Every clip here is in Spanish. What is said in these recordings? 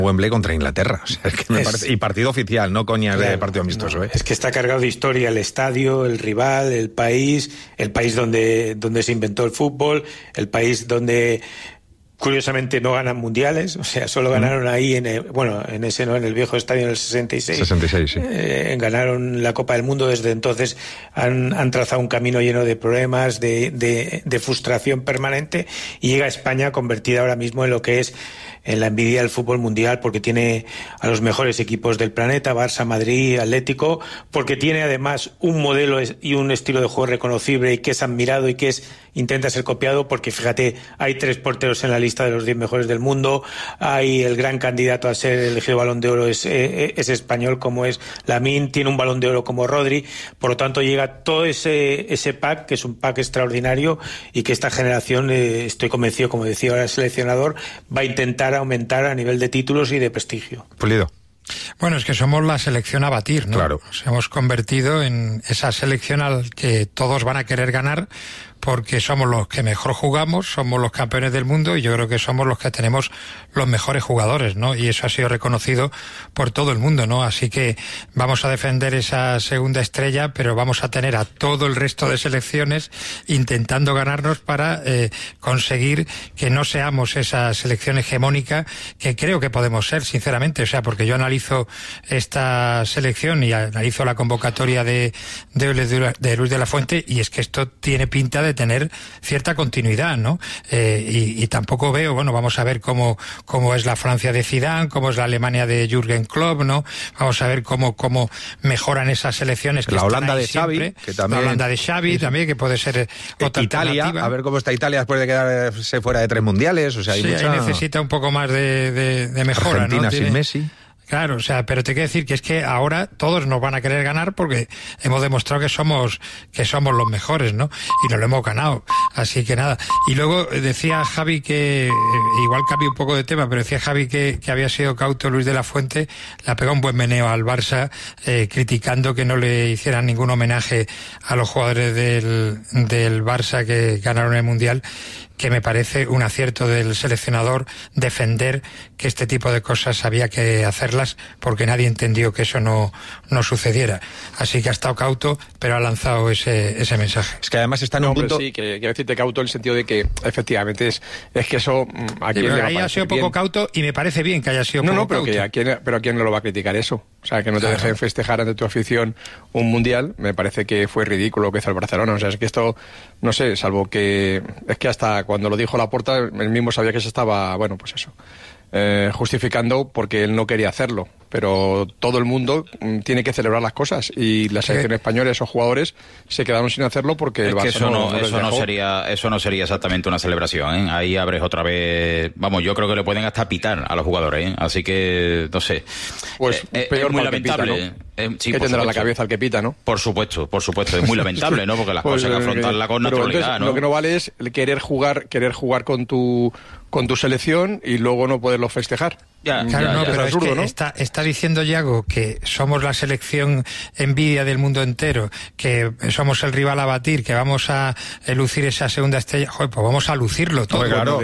Wembley contra Inglaterra. O sea, es que me parece, y partido oficial, no coñas de partido amistoso. No, es que está cargado de historia el estadio, el rival, el país donde se inventó el fútbol, el país donde curiosamente no ganan mundiales, o sea, solo ganaron ahí en el viejo estadio en el 66. 66, sí. Ganaron la Copa del Mundo. Desde entonces han trazado un camino lleno de problemas, de frustración permanente, y llega a España convertida ahora mismo en lo que es en la envidia del fútbol mundial, porque tiene a los mejores equipos del planeta, Barça, Madrid, Atlético, porque tiene además un modelo y un estilo de juego reconocible y que es admirado y que intenta ser copiado, porque fíjate, hay 3 porteros en la lista de los 10 mejores del mundo, hay el gran candidato a ser elegido Balón de Oro es español como es Lamine, tiene un Balón de Oro como Rodri, por lo tanto llega todo ese pack, que es un pack extraordinario, y que esta generación, estoy convencido, como decía ahora el seleccionador, va a intentar aumentar a nivel de títulos y de prestigio. Pulido. Bueno, es que somos la selección a batir, ¿no? Claro. Nos hemos convertido en esa selección al que todos van a querer ganar, porque somos los que mejor jugamos, somos los campeones del mundo, y yo creo que somos los que tenemos los mejores jugadores, ¿no? Y eso ha sido reconocido por todo el mundo, ¿no? Así que vamos a defender esa segunda estrella, pero vamos a tener a todo el resto de selecciones intentando ganarnos para conseguir que no seamos esa selección hegemónica que creo que podemos ser, sinceramente. O sea, porque yo analizo esta selección y analizo la convocatoria de Luis de la Fuente, y es que esto tiene pinta de tener cierta continuidad, ¿no? Y tampoco veo, bueno, vamos a ver cómo es la Francia de Zidane, cómo es la Alemania de Jürgen Klopp, ¿no? Vamos a ver cómo mejoran esas selecciones que la están Holanda ahí de Xavi, siempre. que también, la Holanda de Xavi también, que puede ser otra Italia, alternativa. a ver cómo está Italia después de quedarse fuera de 3 mundiales, o sea, hay mucha... ahí necesita un poco más de mejora, Argentina, ¿no? sin Messi. Claro, o sea, pero te quiero decir que es que ahora todos nos van a querer ganar porque hemos demostrado que somos los mejores, ¿no? Y nos lo hemos ganado. Así que nada. Y luego decía Javi que, igual cambia un poco de tema, pero decía Javi que había sido cauto Luis de la Fuente, le ha pegado un buen meneo al Barça, criticando que no le hicieran ningún homenaje a los jugadores del Barça que ganaron el Mundial, que me parece un acierto del seleccionador defender que este tipo de cosas había que hacerlas, porque nadie entendió que eso no sucediera. Así que ha estado cauto, pero ha lanzado ese mensaje. Es que además está en un punto... Sí, que quiero decirte cauto en el sentido de que efectivamente es que eso... ¿a quién le va a ahí ha sido bien? poco cauto, y me parece bien que haya sido poco pero cauto. ¿a quién no lo va a criticar eso? O sea, que no te Claro. dejen festejar ante tu afición un mundial, me parece que fue ridículo lo que hizo el Barcelona. O sea, es que esto, no sé, salvo que... Es que hasta cuando lo dijo Laporta, él mismo sabía que se estaba, bueno, pues eso, justificando porque él no quería hacerlo. Pero todo el mundo tiene que celebrar las cosas, y la selección española, esos jugadores se quedaron sin hacerlo porque el Barça eso no sería exactamente una celebración, ¿eh? Ahí abres otra vez, vamos, yo creo que le pueden hasta pitar a los jugadores, ¿eh? Así que no sé, pues peor, es muy lamentable, pita, ¿no? Sí, que tendrá supuesto. la cabeza el que pita, ¿no? Por supuesto, es muy lamentable, ¿no? Porque las cosas hay que afrontarlas con naturalidad, entonces, ¿no? Lo que no vale es querer jugar con tu selección y luego no poderlo festejar. Pero absurdo, es que ¿no? está diciendo Yago que somos la selección envidia del mundo entero, que somos el rival a batir, que vamos a lucir esa segunda estrella. Joder, pues vamos a lucirlo todo. Claro,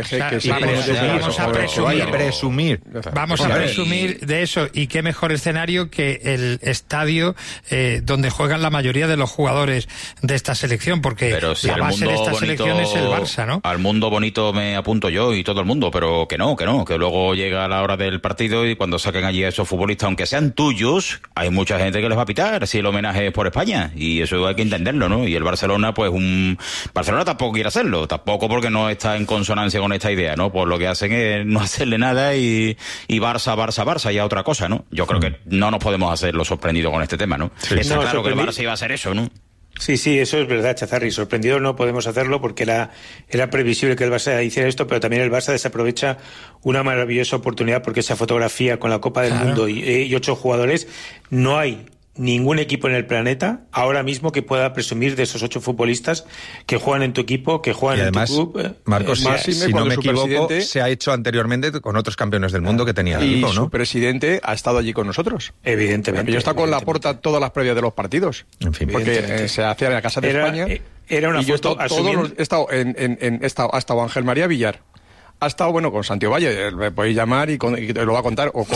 Vamos a presumir de eso, y qué mejor escenario que el estadio donde juegan la mayoría de los jugadores de esta selección, porque pero si la base de esta bonito, selección es el Barça, ¿no? Al mundo bonito me apunto yo y todo el mundo, pero que luego llega la hora del partido y cuando saquen allí a esos futbolistas, aunque sean tuyos, hay mucha gente que les va a pitar si el homenaje es por España, y eso hay que entenderlo, ¿no? Y el Barcelona, pues Barcelona tampoco quiere hacerlo, tampoco porque no está en consonancia con esta idea, ¿no? Pues lo que hacen es no hacerle nada y Barça ya otra cosa, ¿no? Yo creo que no nos podemos hacer lo sorprendido con este tema, ¿no? Está claro que el Barça iba a hacer eso, ¿no? Sí, eso es verdad, Chazarri. Sorprendido no podemos hacerlo porque era previsible que el Barça hiciera esto, pero también el Barça desaprovecha una maravillosa oportunidad, porque esa fotografía con la Copa del Mundo y 8 jugadores, no hay ningún equipo en el planeta ahora mismo que pueda presumir de esos 8 futbolistas que juegan en tu equipo, que juegan además, en tu club. Marcos, si no me equivoco, se ha hecho anteriormente con otros campeones del mundo que tenía el equipo, ¿no? Y su presidente ha estado allí con nosotros. Evidentemente. Yo he estado con Laporta todas las previas de los partidos. En fin, porque se hacía en la Casa de España. Era una y yo foto he estado Ángel María Villar. ha estado, bueno, con Santiago Valle, me podéis llamar y lo va a contar, o